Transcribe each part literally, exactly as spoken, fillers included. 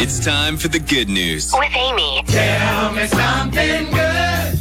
It's time for the good news. With Amy. Tell me something good.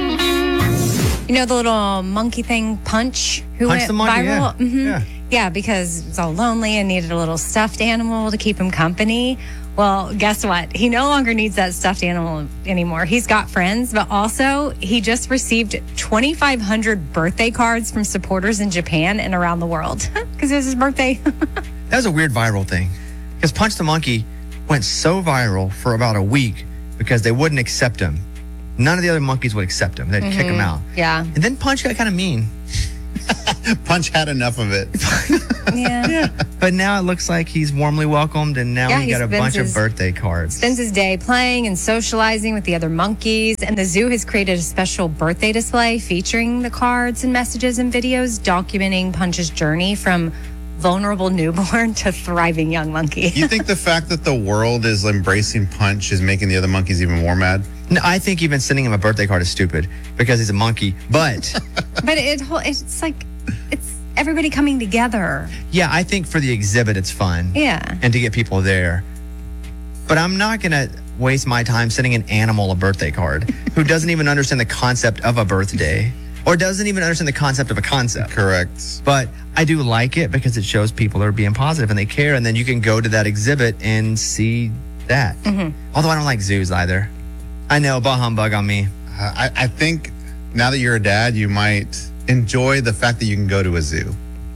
You know the little monkey thing, Punch, who Punch went the monkey, viral? yeah. Mhm. Yeah. Yeah, because he was all lonely and needed a little stuffed animal to keep him company. Well, guess what? He no longer needs that stuffed animal anymore. He's got friends, but also he just received twenty-five hundred birthday cards from supporters in Japan and around the world because it was his birthday. That was a weird viral thing. Because Punch the Monkey went so viral for about a week because they wouldn't accept him. None of the other monkeys would accept him. They'd mm-hmm. kick him out. Yeah. And then Punch got kind of mean. Punch had enough of it. Yeah. Yeah. But now it looks like he's warmly welcomed, and now Yeah, he he got a bunch spends of his- birthday cards. Spends his day playing and socializing with the other monkeys, and the zoo has created a special birthday display featuring the cards and messages and videos documenting Punch's journey from vulnerable newborn to thriving young monkey. You think the fact that the world is embracing Punch is making the other monkeys even more mad? No, I think even sending him a birthday card is stupid because he's a monkey. But But it it's like it's everybody coming together. yeah, I think for the exhibit it's fun. Yeah. And to get people there. But I'm not going to waste my time sending an animal a birthday card who doesn't even understand the concept of a birthday or doesn't even understand the concept of a concept. Correct. But I do like it because it shows people are being positive and they care. And then you can go to that exhibit and see that. Mm-hmm. Although I don't like zoos either. I know, bah humbug on me. Uh, I, I think now that you're a dad, you might enjoy the fact that you can go to a zoo.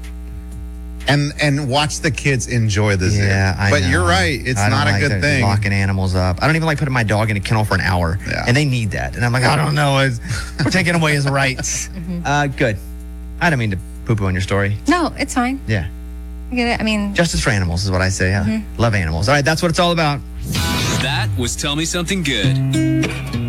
And and watch the kids enjoy the zoo. Yeah, I But know. you're right. It's I don't not a like good the thing. Locking animals up. I don't even like putting my dog in a kennel for an hour. Yeah. And they need that. And I'm like, I don't know. It's, we're taking away his rights. Mm-hmm. uh, good. I don't mean to poo-poo on your story. No, it's fine. Yeah. I get it. I mean, Justice for animals is what I say. I Mm-hmm. love animals. All right, that's what it's all about. That was Tell Me Something Good.